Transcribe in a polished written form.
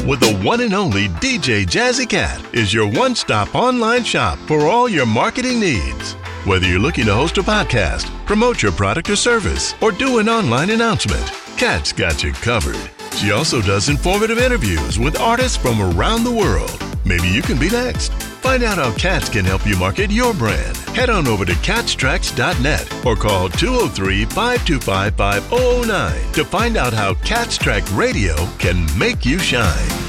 with the one and only DJ Jazzy Cat is your one-stop online shop for all your marketing needs. Whether you're looking to host a podcast, promote your product or service, or do an online announcement, Cat's got you covered. She also does informative interviews with artists from around the world. Maybe you can be next. Find out how Cats can help you market your brand. Head on over to catstracks.net or call 203-525-5009 to find out how Cat's Track Radio can make you shine.